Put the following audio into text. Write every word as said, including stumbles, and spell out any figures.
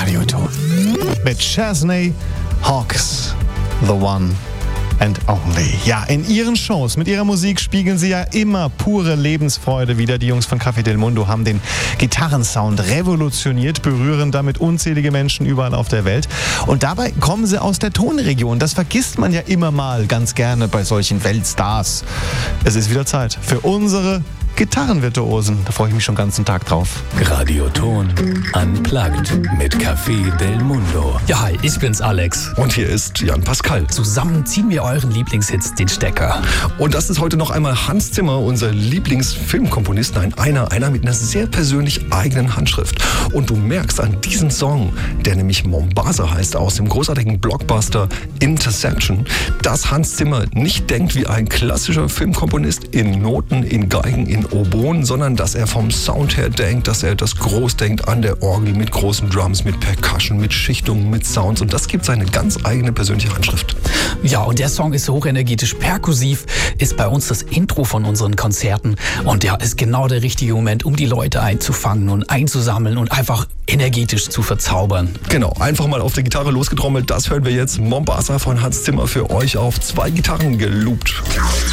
Radioton. Mit Chesney Hawkes, The One and Only. Ja, in ihren Shows, mit ihrer Musik spiegeln sie ja immer pure Lebensfreude wider. Die Jungs von Café del Mundo haben den Gitarrensound revolutioniert, berühren damit unzählige Menschen überall auf der Welt. Und dabei kommen sie aus der Tonregion. Das vergisst man ja immer mal ganz gerne bei solchen Weltstars. Es ist wieder Zeit für unsere Gitarrenvirtuosen. Da freue ich mich schon den ganzen Tag drauf. Radioton Unplugged mit Café del Mundo. Ja, hi, ich bin's Alex. Und hier ist Jan Pascal. Zusammen ziehen wir euren Lieblingshits den Stecker. Und das ist heute noch einmal Hans Zimmer, unser Lieblingsfilmkomponist. Nein, einer, einer mit einer sehr persönlich eigenen Handschrift. Und du merkst an diesem Song, der nämlich Mombasa heißt, aus dem großartigen Blockbuster Interception, dass Hans Zimmer nicht denkt wie ein klassischer Filmkomponist in Noten, in Geigen, in Oboen, sondern dass er vom Sound her denkt, dass er das groß denkt an der Orgel mit großen Drums, mit Percussion, mit Schichtungen, mit Sounds, und das gibt seine ganz eigene persönliche Handschrift. Ja, und der Song ist hochenergetisch perkussiv, ist bei uns das Intro von unseren Konzerten und ja, ist genau der richtige Moment, um die Leute einzufangen und einzusammeln und einfach energetisch zu verzaubern. Genau, einfach mal auf der Gitarre losgetrommelt, das hören wir jetzt. Mombasa von Hans Zimmer für euch auf zwei Gitarren geloopt.